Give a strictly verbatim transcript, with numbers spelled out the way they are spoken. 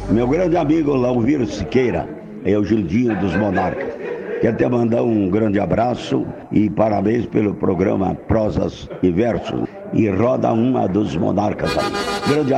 Meu grande amigo Lauvir Siqueira, é o Gildinho dos Monarcas. Quero te mandar um grande abraço e parabéns pelo programa Prosas e Versos. E roda uma dos Monarcas aí. Grande